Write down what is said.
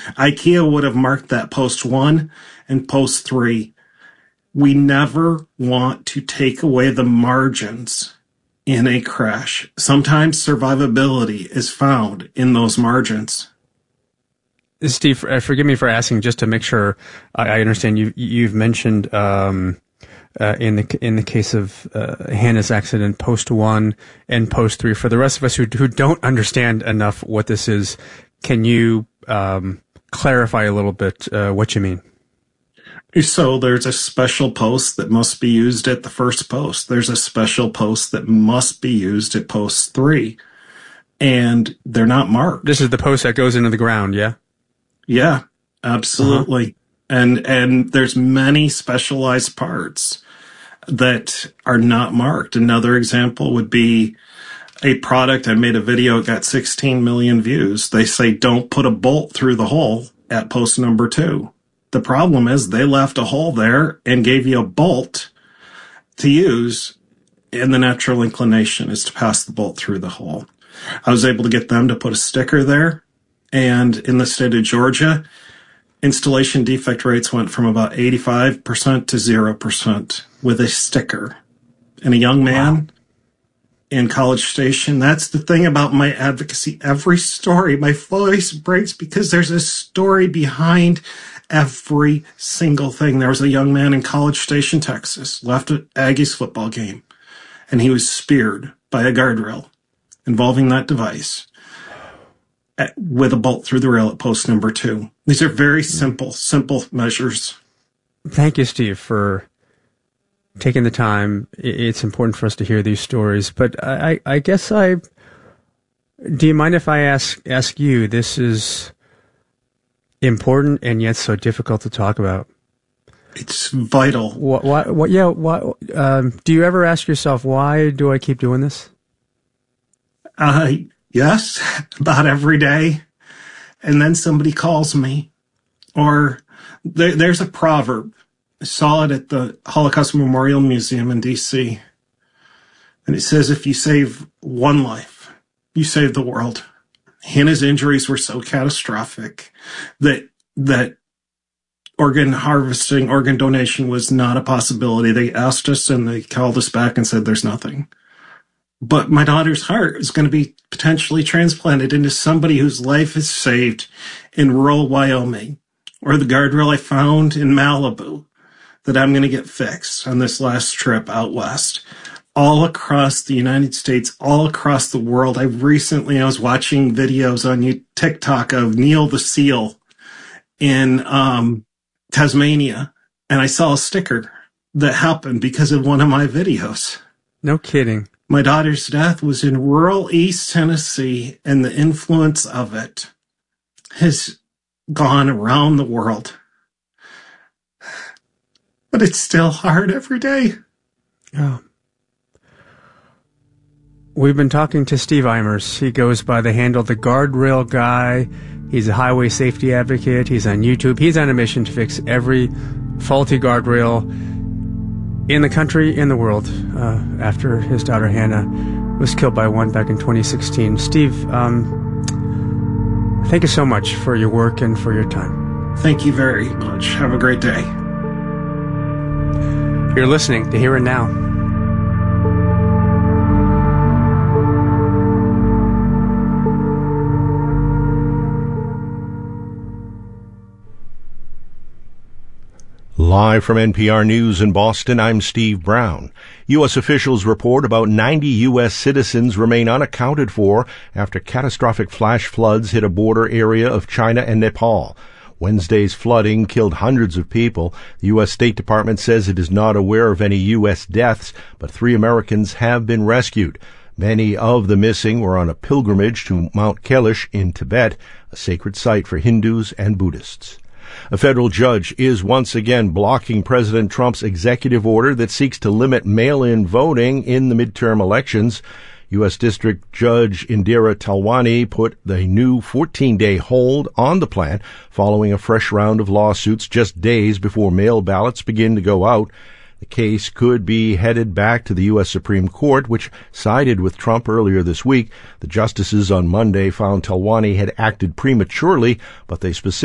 IKEA would have marked that post 1 and post 3. We never want to take away the margins in a crash. Sometimes survivability is found in those margins. Steve, forgive me for asking, just to make sure I understand. You've mentioned in the case of Hannah's accident, post 1 and post 3. For the rest of us who don't understand enough what this is, can you clarify a little bit what you mean? So there's a special post that must be used at the first post. There's a special post that must be used at post 3. And they're not marked. This is the post that goes into the ground, yeah? Yeah, absolutely. And there's many specialized parts that are not marked. Another example would be a product. I made a video, it got 16 million views. They say don't put a bolt through the hole at post number 2. The problem is they left a hole there and gave you a bolt to use, and the natural inclination is to pass the bolt through the hole. I was able to get them to put a sticker there, and in the state of Georgia, installation defect rates went from about 85% to 0% with a sticker. And a young man in College Station, that's the thing about my advocacy. Every story, my voice breaks because there's a story behind every single thing. There was a young man in College Station, Texas, left an Aggies football game, and he was speared by a guardrail involving that device with a bolt through the rail at post number 2. These are very simple measures. Thank you, Steve, for taking the time. It's important for us to hear these stories. But I guess do you mind if I ask you, this is important and yet so difficult to talk about? It's vital. Do you ever ask yourself, why do I keep doing this? Yes, about every day. And then somebody calls me. Or there's a proverb. I saw it at the Holocaust Memorial Museum in D.C. And it says, if you save one life, you save the world. Hannah's injuries were so catastrophic that organ harvesting, organ donation was not a possibility. They asked us and they called us back and said there's nothing. But my daughter's heart is going to be potentially transplanted into somebody whose life is saved in rural Wyoming, or the guardrail I found in Malibu that I'm going to get fixed on this last trip out west. All across the United States, all across the world. I was watching videos on TikTok of Neil the Seal in Tasmania, and I saw a sticker that happened because of one of my videos. No kidding. My daughter's death was in rural East Tennessee, and the influence of it has gone around the world. But it's still hard every day. Oh. We've been talking to Steve Eimers. He goes by the handle The Guardrail Guy. He's a highway safety advocate. He's on YouTube. He's on a mission to fix every faulty guardrail in the country, in the world, after his daughter Hannah was killed by one back in 2016. Steve, thank you so much for your work and for your time. Thank you very much. Have a great day. You're listening to Here and Now. Live from NPR News in Boston, I'm Steve Brown. U.S. officials report about 90 U.S. citizens remain unaccounted for after catastrophic flash floods hit a border area of China and Nepal. Wednesday's flooding killed hundreds of people. The U.S. State Department says it is not aware of any U.S. deaths, but 3 Americans have been rescued. Many of the missing were on a pilgrimage to Mount Kailash in Tibet, a sacred site for Hindus and Buddhists. A federal judge is once again blocking President Trump's executive order that seeks to limit mail-in voting in the midterm elections. U.S. District Judge Indira Talwani put the new 14-day hold on the plan following a fresh round of lawsuits just days before mail ballots begin to go out. The case could be headed back to the U.S. Supreme Court, which sided with Trump earlier this week. The justices on Monday found Talwani had acted prematurely, but they specifically